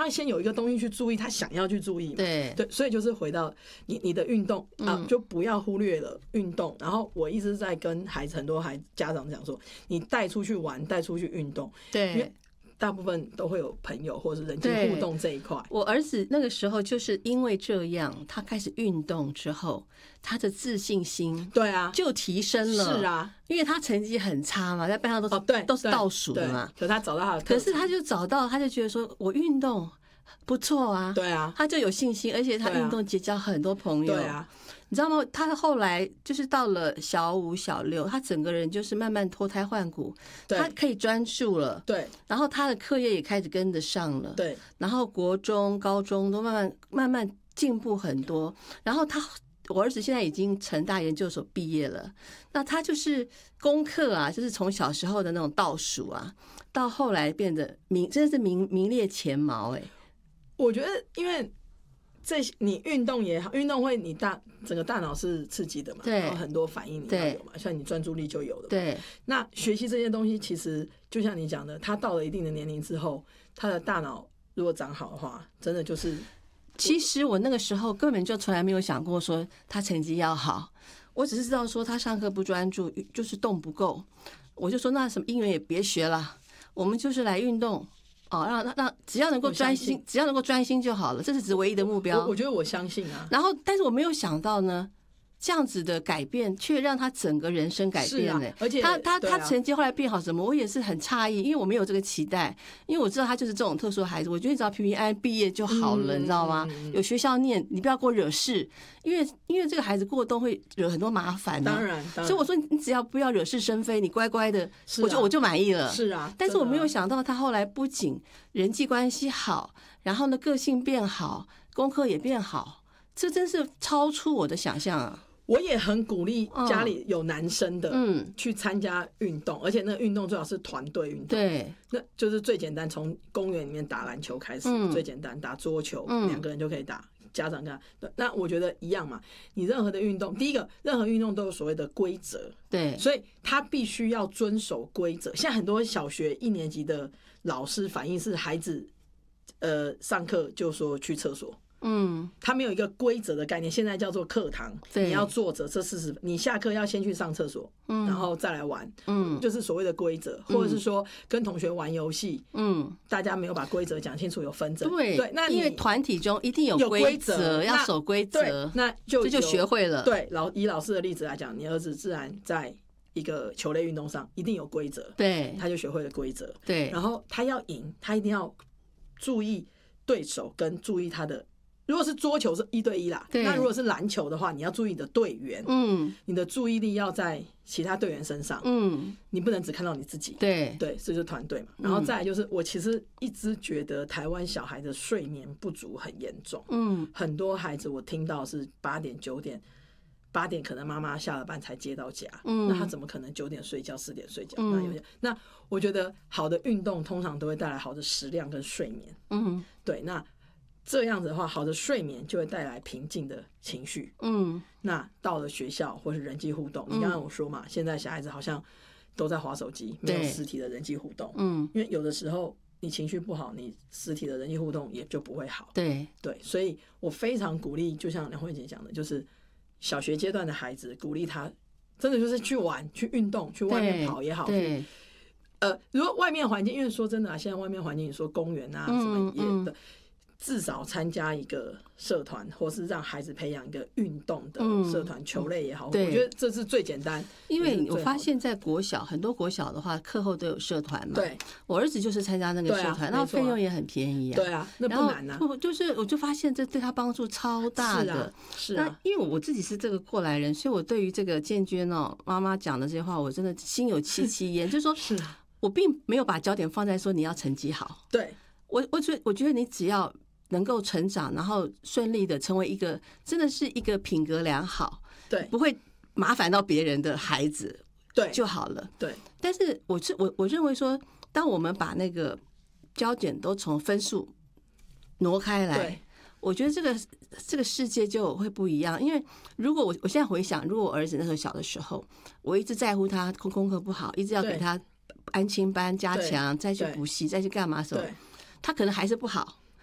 要先有一个东西去注意，他想要去注意嘛。 对， 所以就是回到你的运动就不要忽略了运动。然后我一直在跟很多家长讲说，你带出去玩，带出去运动， 对， 因为大部分都会有朋友或是人际互动这一块。 我儿子那个时候就是因为这样，他开始运动之后，他的自信心对啊就提升了。 是啊， 因为他成绩很差嘛，在班上都是倒数的嘛。 可他找到他的特长， 可是他就他就觉得说我运动不错啊， 对啊， 他就有信心，而且他运动结交很多朋友。 对啊， 你知道吗？他后来就是到了小5、小6，他整个人就是慢慢脱胎换骨，他可以专注了。 对， 然后他的课业也开始跟得上了。 对， 然后国中、高中都慢慢进步很多。然后我儿子现在已经成大研究所毕业了，那他就是功课啊，就是从小时候的那种倒数啊，到后来变得真的是名列前茅。 我觉得因为你运动也好，运动会你整个大脑是刺激的嘛，然后很多反应你要有嘛，像你专注力就有了。 对， 那学习这些东西其实就像你讲的，他到了一定的年龄之后，他的大脑如果长好的话，真的就是。 其实我那个时候根本就从来没有想过说他成绩要好，我只是知道说他上课不专注，就是动不够，我就说那什么英语也别学了，我们就是来运动。让只要能够专心就好了，这是唯一的目标。 我觉得我相信啊。 然后，但是我没有想到呢，这样子的改变却让他整个人生改变了。 而且他成绩后来变好什么，我也是很诧异，因为我没有这个期待，因为我知道他就是这种特殊的孩子，我觉得只要平平安安毕业就好了，你知道吗？有学校念，你不要给我惹事，因为这个孩子过冬会惹很多麻烦。 当然， 所以我说你只要不要惹是生非，你乖乖的，我就满意了。 是啊， 但是我没有想到他后来不仅人际关系好，然后呢个性变好，功课也变好，这真是超出我的想象啊！ 我也很鼓励家里有男生的去参加运动，而且那个运动最好是团队运动。 对， 那就是最简单，从公园里面打篮球开始，最简单打桌球，2个人就可以打。家长跟他，那我觉得一样嘛。你任何的运动，第一个，任何运动都有所谓的规则， 对， 所以他必须要遵守规则。现在很多小学1年级的老师反映是孩子，上课就说去厕所。他没有一个规则的概念，现在叫做课堂，你要坐着这40，你下课要先去上厕所，然后再来玩，就是所谓的规则，或者是说跟同学玩游戏，大家没有把规则讲清楚，有纷争， 对，那因为团体中一定有规则，要守规则， 那就学会了。 对，以老师的例子来讲，你儿子自然在一个球类运动上一定有规则， 对， 他就学会了规则， 对， 然后他要赢，他一定要注意对手跟注意他的。如果是桌球是1对1啦，那如果是篮球的话，你要注意你的队员，你的注意力要在其他队员身上，你不能只看到你自己，对，这就是团队嘛。然后再来就是，我其实一直觉得台湾小孩的睡眠不足很严重，很多孩子我听到是8点9点，8点可能妈妈下了班才接到家，那他怎么可能9点睡觉4点睡觉？那我觉得好的运动通常都会带来好的食量跟睡眠，对，那。这样子的话，好的睡眠就会带来平静的情绪。那到了学校或是人际互动，你刚刚有说嘛，现在小孩子好像都在滑手机，没有实体的人际互动。因为有的时候你情绪不好，你实体的人际互动也就不会好。对，所以我非常鼓励，就像梁慧姐讲的，就是小学阶段的孩子，鼓励他真的就是去玩、去运动、去外面跑也好。如果外面环境，因为说真的啊，现在外面环境，你说公园啊什么也的。至少参加一个社团，或是让孩子培养一个运动的社团，球类也好，我觉得这是最简单。 因为我发现在国小，很多国小的话，课后都有社团嘛。对，我儿子就是参加那个社团，然后费用也很便宜啊。 对啊，那不难啊。 我就发现这对他帮助超大的。 是啊， 因为我自己是这个过来人，所以我对于这个建娟妈妈讲的这些话，我真的心有戚焉。就是说，是我并没有把焦点放在说你要成绩好。对，我觉得你只要能够成长，然后顺利的成为一个真的是一个品格良好，对，不会麻烦到别人的孩子，对就好了。对，但是我认为说，当我们把那个焦点都从分数挪开来，我觉得这个世界就会不一样。因为如果我现在回想，如果我儿子那时候小的时候，我一直在乎他功课不好，一直要给他安亲班加强，再去补习，再去干嘛的时候，他可能还是不好。